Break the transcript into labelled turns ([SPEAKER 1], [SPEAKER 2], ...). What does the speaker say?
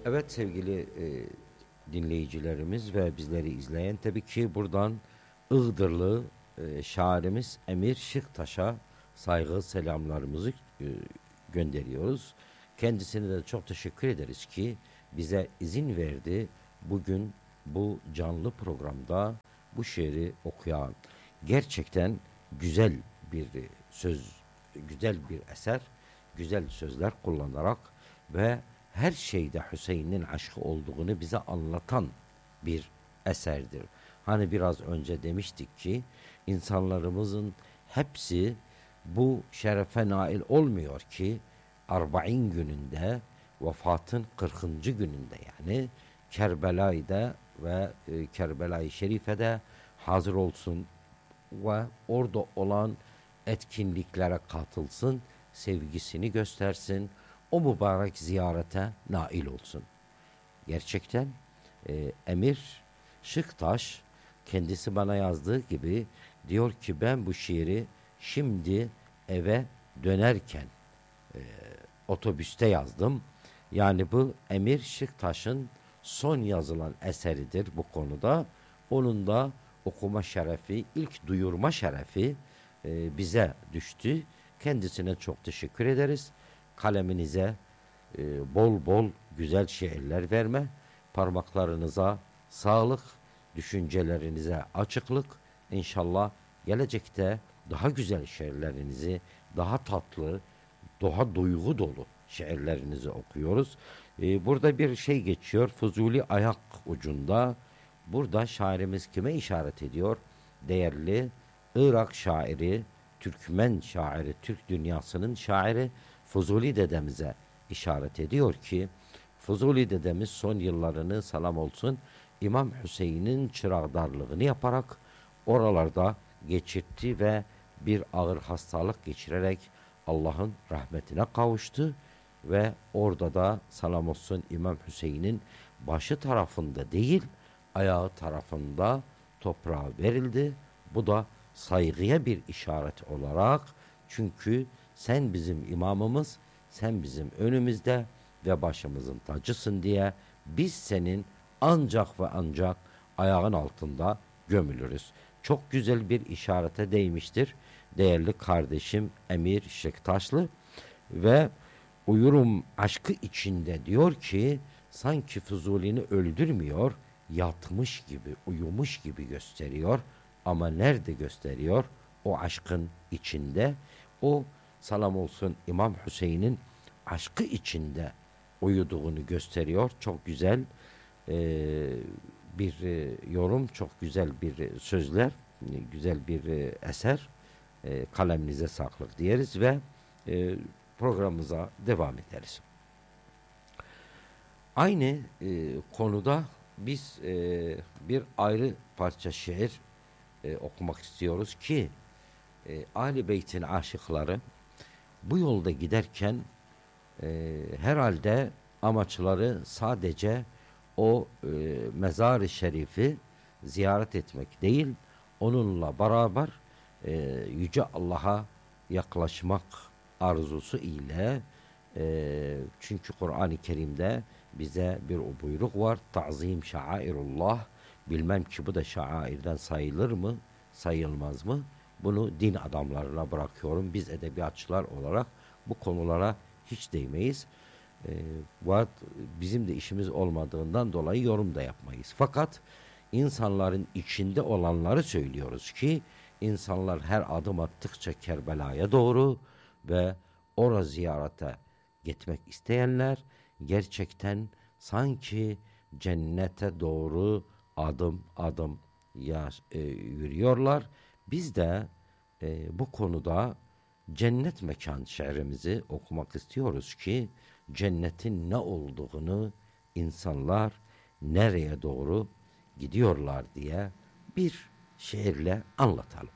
[SPEAKER 1] Evet sevgili dinleyicilerimiz ve bizleri izleyen, tabii ki buradan Iğdırlı şairimiz Emir Şıktaş'a saygı selamlarımızı gönderiyoruz. Kendisine de çok teşekkür ederiz ki bize izin verdi. Bugün bu canlı programda bu şiiri okuyan, gerçekten güzel bir söz, güzel bir eser, güzel sözler kullanarak ve her şeyde Hüseyin'in aşkı olduğunu bize anlatan bir eserdir. Hani biraz önce demiştik ki insanlarımızın hepsi bu şerefe nail olmuyor ki Arba'in gününde, vefatın 40. gününde, yani Kerbela'da ve Kerbela-i Şerife'de hazır olsun ve orada olan etkinliklere katılsın, sevgisini göstersin, o mübarek ziyarete nail olsun. Gerçekten Emir Şıktaş kendisi bana yazdığı gibi diyor ki ben bu şiiri şimdi eve dönerken e, otobüste yazdım. Yani bu Emir Şıktaş'ın son yazılan eseridir bu konuda. Onun da okuma şerefi, ilk duyurma şerefi bize düştü. Kendisine çok teşekkür ederiz. Kaleminize bol bol güzel şiirler verme, parmaklarınıza sağlık, düşüncelerinize açıklık. İnşallah gelecekte daha güzel şiirlerinizi, daha tatlı, daha duygu dolu şiirlerinizi okuyoruz. Burada bir şey geçiyor, Fuzuli ayak ucunda. Burada şairimiz kime işaret ediyor? Değerli Irak şairi, Türkmen şairi, Türk dünyasının şairi Fuzuli dedemize işaret ediyor ki Fuzuli dedemiz son yıllarını selam olsun İmam Hüseyin'in çırağdarlığını yaparak oralarda geçirtti ve bir ağır hastalık geçirerek Allah'ın rahmetine kavuştu ve orada da selam olsun İmam Hüseyin'in başı tarafında değil ayağı tarafında toprağa verildi. Bu da saygıya bir işaret olarak, çünkü sen bizim imamımız, sen bizim önümüzde ve başımızın tacısın diye biz senin ancak ve ancak ayağın altında gömülürüz. Çok güzel bir işarete değmiştir değerli kardeşim Emir Şıktaşlı ve uyurum aşkı içinde diyor ki sanki Fuzuli'ni öldürmüyor, yatmış gibi, uyumuş gibi gösteriyor. Ama nerede gösteriyor? O aşkın içinde. O salam olsun İmam Hüseyin'in aşkı içinde uyuduğunu gösteriyor. Çok güzel bir yorum, çok güzel bir sözler, güzel bir eser. Kaleminize sağlık diyeriz ve programımıza devam ederiz. Aynı konuda biz bir ayrı parça şiir okumak istiyoruz ki Ahl-i Beyt'in aşıkları bu yolda giderken herhalde amaçları sadece o mezar-ı şerifi ziyaret etmek değil, onunla beraber Yüce Allah'a yaklaşmak arzusu ile çünkü Kur'an-ı Kerim'de bize bir o buyruk var. Ta'zim şairullah. Bilmem ki bu da şairden sayılır mı, sayılmaz mı? Bunu din adamlarına bırakıyorum. Biz edebiyatçılar olarak bu konulara hiç değmeyiz. Bizim de işimiz olmadığından dolayı yorum da yapmayız. Fakat insanların içinde olanları söylüyoruz ki insanlar her adım attıkça Kerbela'ya doğru ve orada ziyarete gitmek isteyenler gerçekten sanki cennete doğru adım adım yürüyorlar. Biz de bu konuda cennet mekan şiirimizi okumak istiyoruz ki cennetin ne olduğunu, insanlar nereye doğru gidiyorlar diye bir şiirle anlatalım.